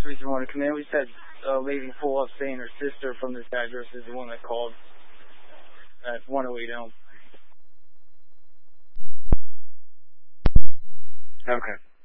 331 to command. We just had a lady pull up saying her sister from this address is the one that called at 108 Elm. Okay.